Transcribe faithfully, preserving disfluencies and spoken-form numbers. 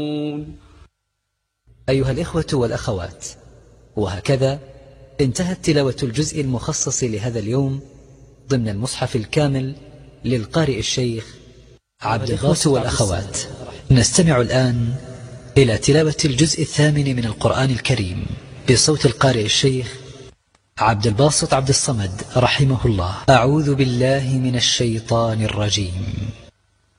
أيها الإخوة والأخوات، وهكذا انتهت تلاوة الجزء المخصص لهذا اليوم ضمن المصحف الكامل للقارئ الشيخ عبد الباسط. والأخوات، نستمع الآن إلى تلاوة الجزء الثامن من القرآن الكريم بصوت القارئ الشيخ عبد الباسط عبد الصمد رحمه الله. أعوذ بالله من الشيطان الرجيم.